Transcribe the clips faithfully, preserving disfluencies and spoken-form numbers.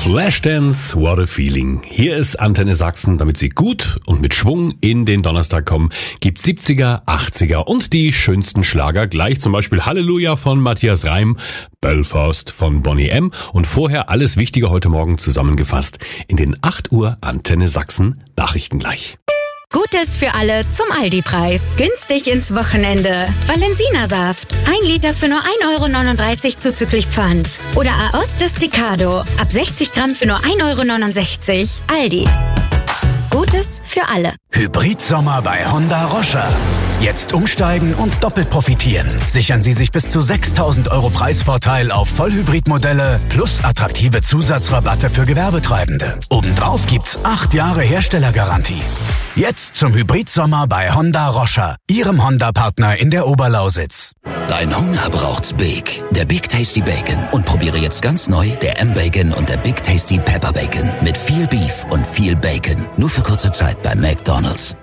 Flashdance, what a feeling. Hier ist Antenne Sachsen, damit Sie gut und mit Schwung in den Donnerstag kommen. Gibt siebziger, achtziger und die schönsten Schlager. Gleich zum Beispiel Halleluja von Matthias Reim, Belfast von Bonnie M. Und vorher alles Wichtige heute Morgen zusammengefasst in den acht Uhr Antenne Sachsen Nachrichten gleich. Gutes für alle zum Aldi-Preis. Günstig ins Wochenende. Valensina-Saft. Ein Liter für nur ein Euro neununddreißig zuzüglich Pfand. Oder Aoste Desticado. Ab sechzig Gramm für nur ein Euro neunundsechzig. Aldi. Gutes für alle. Hybridsommer bei Honda Roscher. Jetzt umsteigen und doppelt profitieren. Sichern Sie sich bis zu sechstausend Euro Preisvorteil auf Vollhybridmodelle plus attraktive Zusatzrabatte für Gewerbetreibende. Obendrauf gibt's acht Jahre Herstellergarantie. Jetzt zum Hybridsommer bei Honda Roscher, Ihrem Honda-Partner in der Oberlausitz. Dein Hunger braucht's Big. Der Big Tasty Bacon. Und probiere jetzt ganz neu der M-Bacon und der Big Tasty Pepper Bacon. Mit viel Beef und viel Bacon. Nur für kurze Zeit bei McDonald's.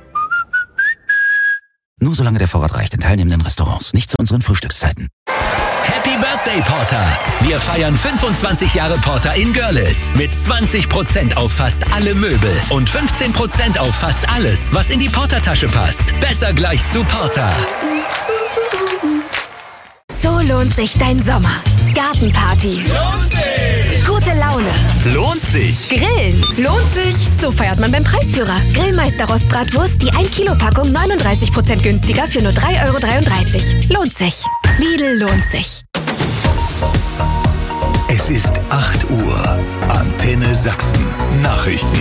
Nur solange der Vorrat reicht in teilnehmenden Restaurants. Nicht zu unseren Frühstückszeiten. Happy Birthday, Porter! Wir feiern fünfundzwanzig Jahre Porter in Görlitz mit zwanzig Prozent auf fast alle Möbel und fünfzehn Prozent auf fast alles, was in die Portertasche passt. Besser gleich zu Porter. So lohnt sich dein Sommer. Gartenparty. Lohnt sich! Gute Laune. Lohnt sich! Grillen. Lohnt sich. So feiert man beim Preisführer. Grillmeister Rostbratwurst, die ein Kilo Packung neununddreißig Prozent günstiger für nur drei Euro dreiunddreißig. Lohnt sich. Lidl lohnt sich. Es ist acht Uhr. Antenne Sachsen. Nachrichten.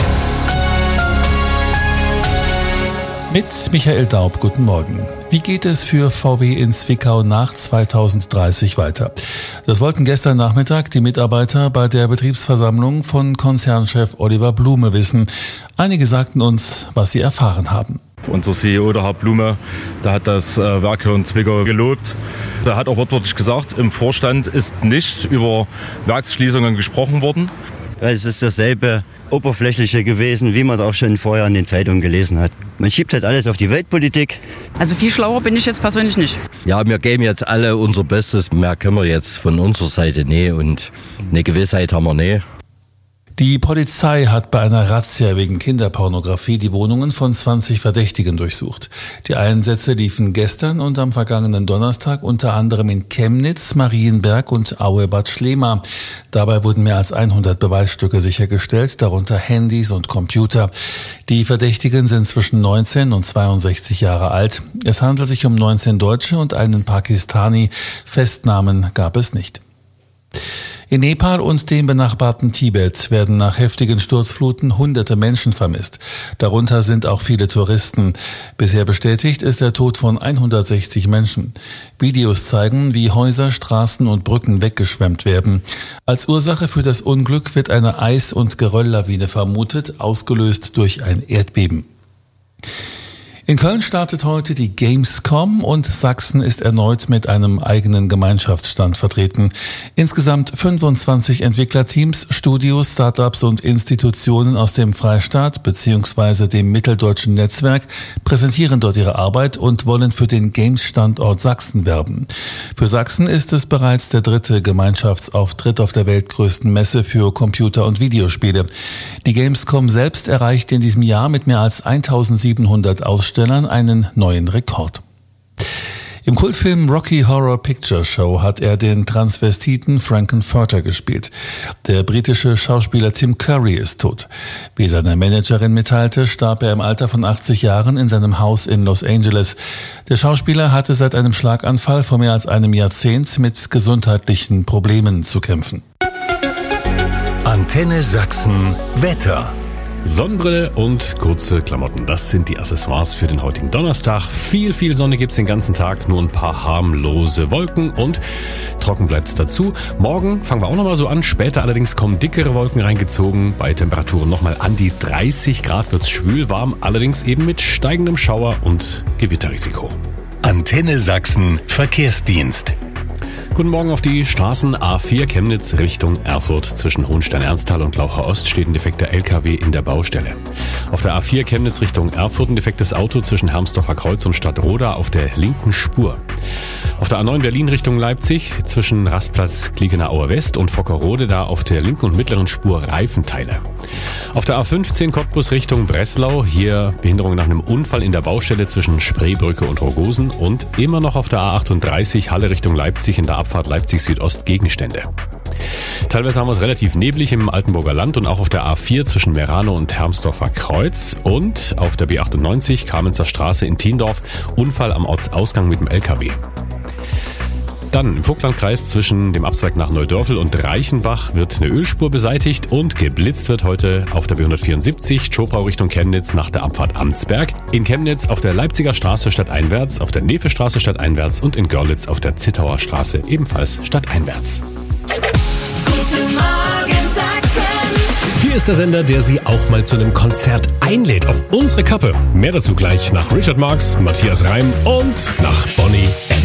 Mit Michael Daub, guten Morgen. Wie geht es für V W in Zwickau nach zweitausenddreißig weiter? Das wollten gestern Nachmittag die Mitarbeiter bei der Betriebsversammlung von Konzernchef Oliver Blume wissen. Einige sagten uns, was sie erfahren haben. Unser C E O, der Herr Blume, der hat das Werk hier in Zwickau gelobt. Der hat auch wortwörtlich gesagt, im Vorstand ist nicht über Werksschließungen gesprochen worden. Es ist dasselbe Oberflächliche gewesen, wie man auch schon vorher in den Zeitungen gelesen hat. Man schiebt halt alles auf die Weltpolitik. Also viel schlauer bin ich jetzt persönlich nicht. Ja, wir geben jetzt alle unser Bestes. Mehr können wir jetzt von unserer Seite nicht und eine Gewissheit haben wir nicht. Die Polizei hat bei einer Razzia wegen Kinderpornografie die Wohnungen von zwanzig Verdächtigen durchsucht. Die Einsätze liefen gestern und am vergangenen Donnerstag unter anderem in Chemnitz, Marienberg und Aue-Bad Schlema. Dabei wurden mehr als hundert Beweisstücke sichergestellt, darunter Handys und Computer. Die Verdächtigen sind zwischen neunzehn und zweiundsechzig Jahre alt. Es handelt sich um neunzehn Deutsche und einen Pakistani. Festnahmen gab es nicht. In Nepal und dem benachbarten Tibet werden nach heftigen Sturzfluten hunderte Menschen vermisst. Darunter sind auch viele Touristen. Bisher bestätigt ist der Tod von hundertsechzig Menschen. Videos zeigen, wie Häuser, Straßen und Brücken weggeschwemmt werden. Als Ursache für das Unglück wird eine Eis- und Gerölllawine vermutet, ausgelöst durch ein Erdbeben. In Köln startet heute die Gamescom und Sachsen ist erneut mit einem eigenen Gemeinschaftsstand vertreten. Insgesamt fünfundzwanzig Entwicklerteams, Studios, Startups und Institutionen aus dem Freistaat bzw. dem mitteldeutschen Netzwerk präsentieren dort ihre Arbeit und wollen für den Games-Standort Sachsen werben. Für Sachsen ist es bereits der dritte Gemeinschaftsauftritt auf der weltgrößten Messe für Computer- und Videospiele. Die Gamescom selbst erreicht in diesem Jahr mit mehr als eintausendsiebenhundert Ausstellern einen neuen Rekord. Im Kultfilm Rocky Horror Picture Show hat er den Transvestiten Frankenfurter gespielt. Der britische Schauspieler Tim Curry ist tot. Wie seine Managerin mitteilte, starb er im Alter von achtzig Jahren in seinem Haus in Los Angeles. Der Schauspieler hatte seit einem Schlaganfall vor mehr als einem Jahrzehnt mit gesundheitlichen Problemen zu kämpfen. Antenne Sachsen Wetter. Sonnenbrille und kurze Klamotten, das sind die Accessoires für den heutigen Donnerstag. Viel, viel Sonne gibt's den ganzen Tag, nur ein paar harmlose Wolken und trocken bleibt's dazu. Morgen fangen wir auch nochmal so an, später allerdings kommen dickere Wolken reingezogen. Bei Temperaturen nochmal an die dreißig Grad wird's schwül warm, allerdings eben mit steigendem Schauer und Gewitterrisiko. Antenne Sachsen Verkehrsdienst. Guten Morgen. Auf die Straßen A vier Chemnitz Richtung Erfurt. Zwischen Hohenstein-Ernsthal und Glaucher Ost steht ein defekter L K W in der Baustelle. Auf der A vier Chemnitz Richtung Erfurt ein defektes Auto zwischen Hermsdorfer Kreuz und Stadtroda auf der linken Spur. Auf der A neun Berlin Richtung Leipzig zwischen Rastplatz Kliegener-Auer West und Fockerode da auf der linken und mittleren Spur Reifenteile. Auf der A fünfzehn Cottbus Richtung Breslau, hier Behinderung nach einem Unfall in der Baustelle zwischen Spreebrücke und Rogosen und immer noch auf der A achtunddreißig Halle Richtung Leipzig in der Abfahrt Leipzig Südost Gegenstände. Teilweise haben wir es relativ neblig im Altenburger Land und auch auf der A vier zwischen Merano und Hermsdorfer Kreuz und auf der B achtundneunzig Kamenzer Straße in Tiendorf Unfall am Ortsausgang mit dem L K W. Dann im Vogtlandkreis zwischen dem Abzweig nach Neudörfel und Reichenbach wird eine Ölspur beseitigt und geblitzt wird heute auf der B hundertvierundsiebzig Zschopau Richtung Chemnitz nach der Abfahrt Amtsberg. In Chemnitz auf der Leipziger Straße stadteinwärts, auf der Nevestraße stadteinwärts und in Görlitz auf der Zittauer Straße ebenfalls stadteinwärts. Guten Morgen, Sachsen. Hier ist der Sender, der Sie auch mal zu einem Konzert einlädt auf unsere Kappe. Mehr dazu gleich nach Richard Marx, Matthias Reim und nach Bonnie